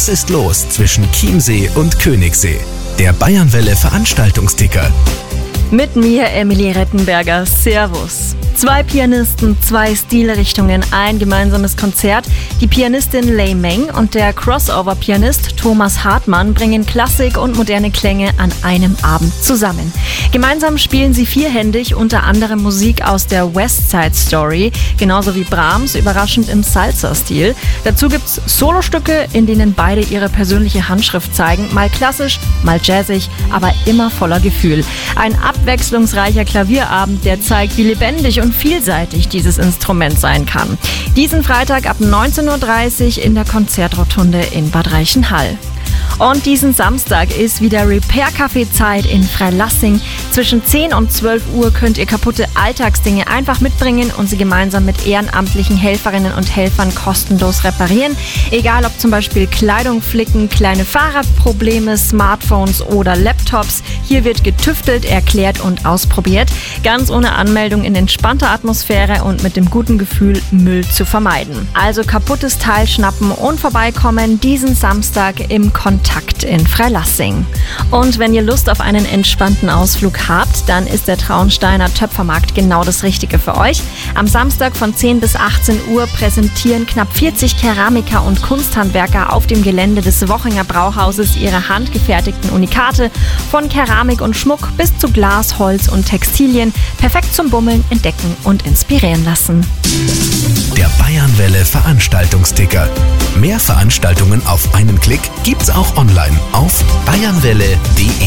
Was ist los zwischen Chiemsee und Königssee? Der Bayernwelle Veranstaltungsticker. Mit mir Emilie Rettenberger. Servus. 2 Pianisten, 2 Stilrichtungen, ein gemeinsames Konzert. Die Pianistin Lei Meng und der Crossover-Pianist Thomas Hartmann bringen Klassik und moderne Klänge an einem Abend zusammen. Gemeinsam spielen sie vierhändig unter anderem Musik aus der West Side Story, genauso wie Brahms, überraschend im Salsa-Stil. Dazu gibt's Solostücke, in denen beide ihre persönliche Handschrift zeigen, mal klassisch, mal jazzig, aber immer voller Gefühl. Ein abwechslungsreicher Klavierabend, der zeigt, wie lebendig und vielseitig dieses Instrument sein kann. Diesen Freitag ab 19:30 Uhr in der Konzertrotunde in Bad Reichenhall. Und diesen Samstag ist wieder Repair-Café-Zeit in Freilassing. Zwischen 10 und 12 Uhr könnt ihr kaputte Alltagsdinge einfach mitbringen und sie gemeinsam mit ehrenamtlichen Helferinnen und Helfern kostenlos reparieren. Egal ob zum Beispiel Kleidung flicken, kleine Fahrradprobleme, Smartphones oder Laptops. Hier wird getüftelt, erklärt und ausprobiert. Ganz ohne Anmeldung, in entspannter Atmosphäre und mit dem guten Gefühl, Müll zu vermeiden. Also kaputtes Teil schnappen und vorbeikommen diesen Samstag im Kontakt in Freilassing. Und wenn ihr Lust auf einen entspannten Ausflug habt, dann ist der Traunsteiner Töpfermarkt genau das Richtige für euch. Am Samstag von 10 bis 18 Uhr präsentieren knapp 40 Keramiker und Kunsthandwerker auf dem Gelände des Wochinger Brauhauses ihre handgefertigten Unikate von Keramik und Schmuck bis zu Glas, Holz und Textilien. Perfekt zum Bummeln, Entdecken und inspirieren lassen. Der Bayernwelle Veranstaltungsticker. Mehr Veranstaltungen auf einen Klick gibt's auch online auf bayernwelle.de.